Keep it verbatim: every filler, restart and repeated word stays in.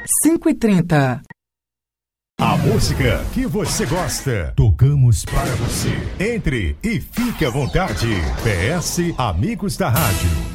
cinco e trinta. A música que você gosta, tocamos para você. Entre e fique à vontade. P S Amigos da Rádio.